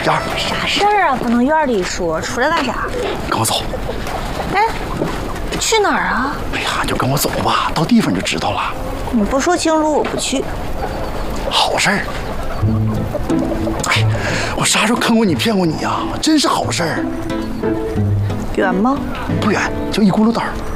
燕儿， 啥事儿啊？不能院里说，出来干啥？ 跟我走。 哎，去哪儿啊？ 哎呀，你就跟我走吧，到地方你就知道了。 你不说清楚，我不去。 好事儿。哎，我啥时候坑过你、骗过你呀？真是好事儿。 远吗？ 不远，就一轱辘刀。